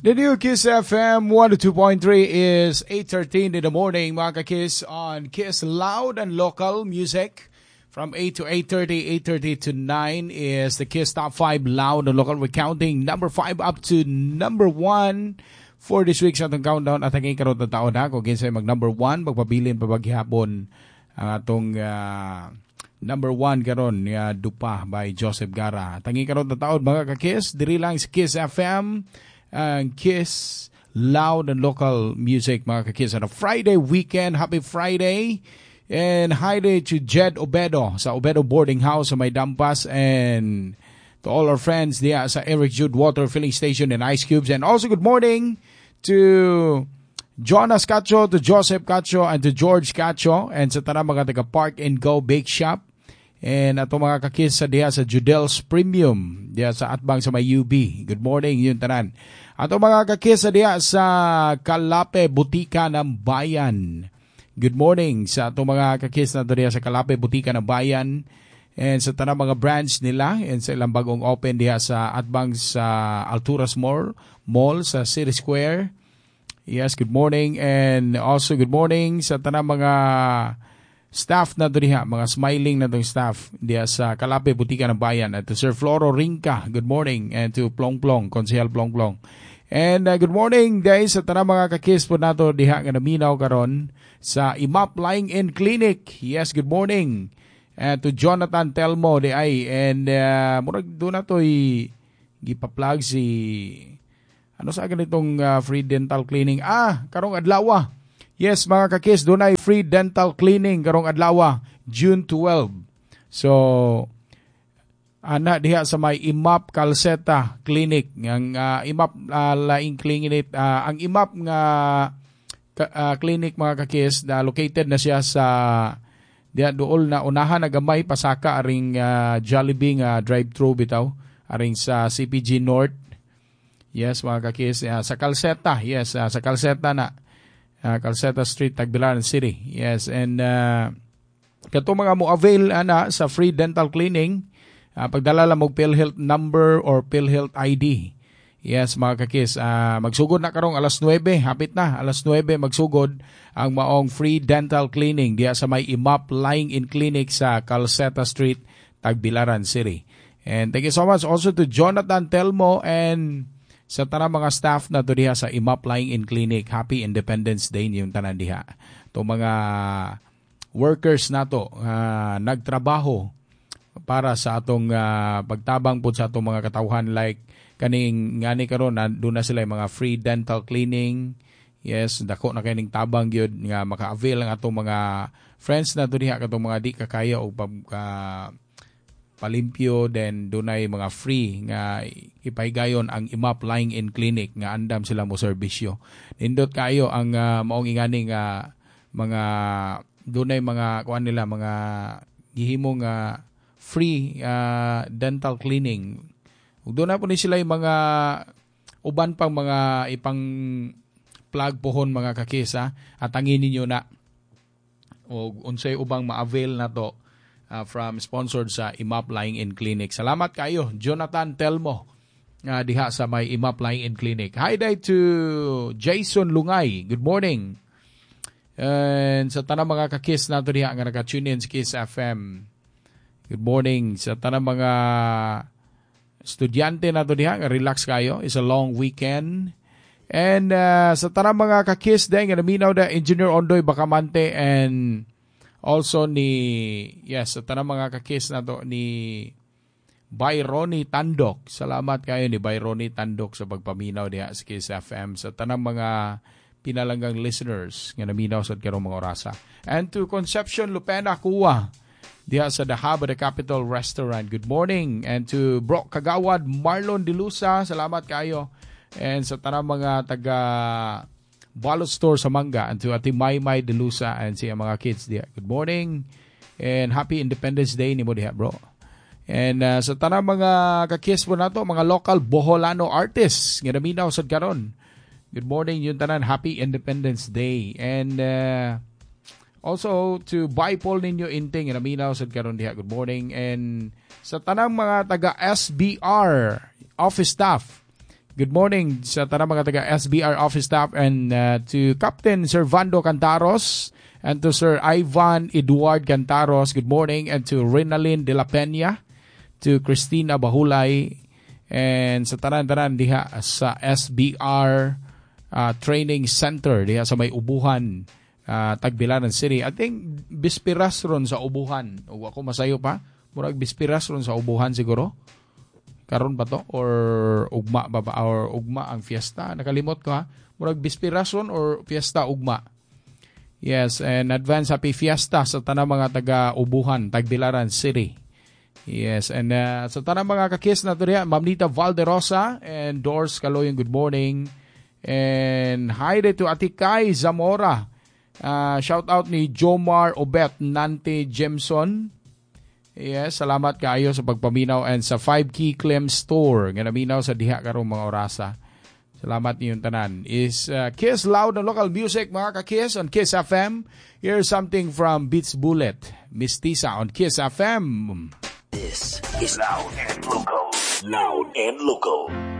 The new Kiss FM 102.3 is 8:13 in the morning, mga ka-Kiss, on Kiss Loud and Local Music. From 8 to 8:30, 8:30 to 9 is the Kiss Top 5 Loud and Local. We're counting number 5 up to number 1 for this week sa atong countdown. At ang ikarot na taon na, kung ginsay mag number 1, magpabilin pa baghihapon ang atong number 1 karon nga Dupa by Joseph Gara. At ang ikarot na taon, mga ka-Kiss, diri lang sa Kiss FM, Kiss Loud and Local Music, mga ka-Kiss. On a Friday weekend, happy Friday. And hi day to Jed Obedo sa Obedo Boarding House sa May Dampas, and to all our friends diya sa Eric Jude Water Filling Station and Ice Cubes. And also good morning to Jonas Cacho, to Joseph Cacho, and to George Cacho, and sa tanang mga taga Park and Go Bake Shop. And ato mga ka-Kiss sa diya sa Judel's Premium diya sa Atbang sa May UB. Good morning yun tanan. Ato mga ka-Kiss sa diya sa Kalape Butika ng Bayan. Good morning sa ato mga ka-Kiss na diya sa Kalape Butika ng Bayan, and sa tanang mga branch nila, and sa ilang bagong open diya sa Atbang sa Alturas Mall sa City Square. Yes, good morning. And also good morning sa tanang mga staff na diha, mga smiling na itong staff diya sa Kalape Butika ng Bayan. At to Sir Floro Rinca, good morning. And to Plong Plong, Konsehal Plong Plong. And good morning guys sa tanang mga ka-Kiss po nato diha nga naminaw karon sa IMAP Lying-in Clinic. Yes, good morning. And to Jonathan Telmo di ay, and murag doon na to'y gipa-plug si ano sa ganitong free dental cleaning. Karong adlaw. Yes, mga ka-Kiss, doon ay free dental cleaning karong adlaw, June 12. So, ana diha sa may IMAP Calceta Clinic. Ang IMAP Lying Clinic, ang IMAP nga clinic, mga ka-Kiss, located na siya sa diya dool na unahan na gamay pasaka aring Jollibee nga drive-thru bitaw aring sa CPG North. Yes, mga ka-Kiss, sa Calceta. Yes, sa Calceta na. Calceta Street, Tagbilaran City. Yes, and kato mga mo avail ana sa free dental cleaning, pagdala lang mo PhilHealth number or PhilHealth ID. Yes, mga ka-Kiss, magsugod na karong alas 9, hapit na, alas 9 magsugod ang maong free dental cleaning diya sa may IMAP Lying-in Clinic sa Calceta Street, Tagbilaran City. And thank you so much also to Jonathan Telmo and sa tanang mga staff na to diha sa IMAP Lying-in Clinic. Happy Independence Day niyong tanan diha. Itong mga workers na to nagtrabaho para sa atong pagtabang po sa atong mga katawhan, like kaning ngani karon doon na sila mga free dental cleaning. Yes, dako na kining tabang gyud nga maka-avail ang atong mga friends na to diha katong mga di kakaya og palimpyo, then dunay mga free nga ipahigayon ang IMAP Lying-in Clinic nga andam sila mo serbisyo. Nindot kayo ang maong ingani nga mga dunay mga kuan nila, mga gihimong free dental cleaning. Ug doon na po ni sila yung mga uban pang mga ipang plug pohon, mga ka-Kiss, at angin ninyo na o unsay ubang ma-avail na to from sponsored sa IMAP Lying-in Clinic. Salamat kayo, Jonathan Telmo, diha sa may IMAP Lying-in Clinic. Hi day to Jason Lungay. Good morning. And sa tanang mga ka-Kiss na to diha nga naka-tune in sa Kiss FM. Good morning sa tanang mga estudyante na to diha nga relax kayo. It's a long weekend. And sa tanang mga ka-Kiss day nga naminaw da Engineer Ondoy Bacamante, and also sa tanang mga ka-Kiss na to ni Byronnie Tandok. Salamat kayo ni Byronnie Tandok sa pagpaminaw diha sa Kiss FM. Sa tanang mga pinalanggang listeners nga naminaw sa karong mga orasa. And to Concepcion Lupena Kuwa diha sa The Hub of the Capital Restaurant. Good morning. And to Brock Kagawad, Marlon Dilusa, salamat kayo. And sa tanang mga taga Balot Store sa Manga, and to Ati Maymay Dilusa and siya mga kids diha. Good morning and happy Independence Day ni mo diha, bro. And sa tanang mga ka-Kiss po nato, mga local Boholano artists nga naminaw sad karon. Good morning yung tanan, happy Independence Day. And also to Paul Ninyo Inting nga naminaw sad karon diha. Good morning. And sa tanang mga taga SBR office staff, Good morning sa tanang mga taga SBR office staff and to Captain Servando Cantaros and to Sir Ivan Eduard Cantaros. Good morning. And to Renalyn de la Peña, to Christina Bahulay, and sa tanan-tanan diha sa SBR Training Center diha sa may Ubuhan, Tagbilaran City. I think bispiras ron sa Ubuhan. O ako masayo pa. Murag bispiras ron sa Ubuhan siguro. Karon ba to? Or ugma ba ba? Or ugma ang fiesta? Nakalimot ko ha. Murag bispiras ron or fiesta ugma. Yes, and advance happy fiesta sa tanang mga taga Ubuhan, Tagbilaran City. Yes, and sa tanang mga kakis na to diha, Ma'am Nita Valderosa and Doors Caloyong, good morning. And hi there to Atikay Zamora. Shout out ni Jomar Obet Nante Jemson. Yes, salamat kaayo sa pagpaminaw and sa 5 Key Clem Store nga naminaw sa diha karong mga orasa. Salamat niyong tanan. Is Kiss Loud and Local Music, mga ka-Kiss on Kiss FM. Here's something from Beats Bullet, Mistisa on Kiss FM. This is Loud and Local. Loud and Local.